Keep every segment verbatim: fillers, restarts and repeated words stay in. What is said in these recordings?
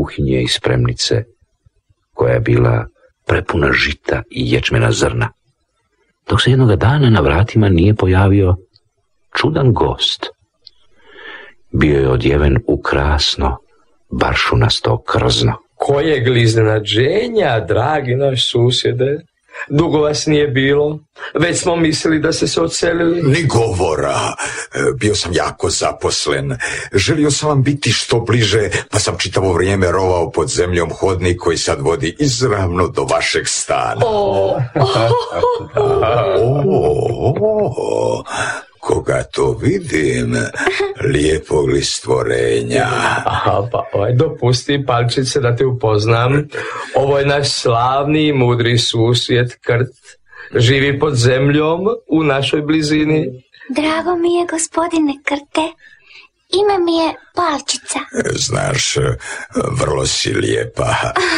kuhinje i spremnice, koja je bila prepuna žita i ječmena zrna, dok se jednoga dana na vratima nije pojavio čudan gost. Bio je odjeven u krasno, baršunasto krzno. Kojeg li iznenađenja, dragi naš susjede? Dugo vas nije bilo, već smo mislili da ste se odselili. Ni govora, bio sam jako zaposlen. Želio sam vam biti što bliže, pa sam čitavo vrijeme rovao pod zemljom hodnik koji sad vodi izravno do vašeg stana. O, o, o, koga to vidim, lijepog li stvorenja. Aha, pa oj, dopusti, Palčice, da te upoznam. Ovo je naš slavni i mudri susjed Krt. Živi pod zemljom u našoj blizini. Drago mi je, gospodine Krte. Ime mi je Palčica. Znaš, vrlo si lijepa.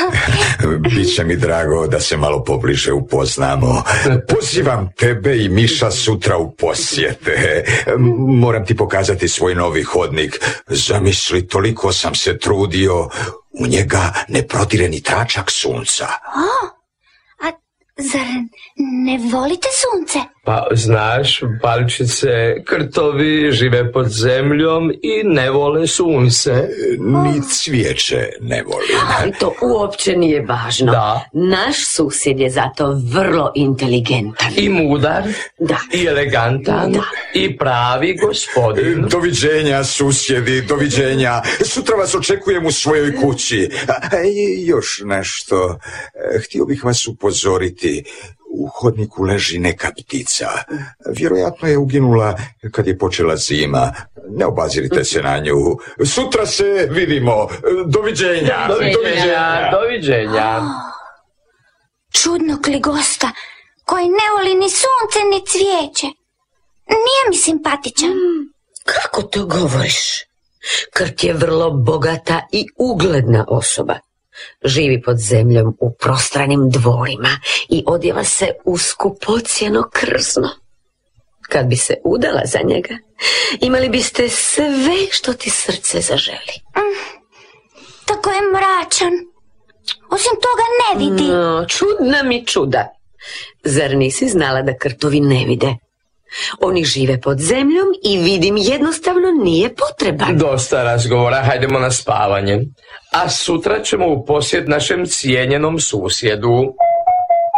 Biće mi drago da se malo pobliže upoznamo. Pozivam tebe i Miša sutra u posjete. Moram ti pokazati svoj novi hodnik. Zamisli, toliko sam se trudio, u njega ne prodire ni tračak sunca. O, a zar ne volite sunce? Pa, znaš, Palčice, Krtovi žive pod zemljom i ne vole sunce. Ni cvijeće ne volim. Ali to uopće nije važno. Da. Naš susjed je zato vrlo inteligentan. I mudar, Da. i elegantan, Da. i pravi gospodin. Doviđenja, susjedi, doviđenja. Sutra vas očekujem u svojoj kući. A, i još nešto. Htio bih vas upozoriti. U hodniku leži neka ptica. Vjerojatno je uginula kad je počela zima. Ne obazirite se na nju. Sutra se vidimo. Doviđenja. Doviđenja, doviđenja. Čudnog li gosta, koji ne voli ni sunce ni cvijeće. Nije mi simpatičan. Kako to govoriš? Krt je vrlo bogata i ugledna osoba. Živi pod zemljom u prostranim dvorima i odjeva se u skupocjeno krzno. Kad bi se udala za njega, imali biste sve što ti srce zaželi. Mm, tako je mračan. Osim toga ne vidi. No, čudna mi čuda. Zar nisi znala da krtovi ne vide? Oni žive pod zemljom i vidim jednostavno nije potreban. Dosta razgovora, hajdemo na spavanje. A sutra ćemo u posjet našem cijenjenom susjedu.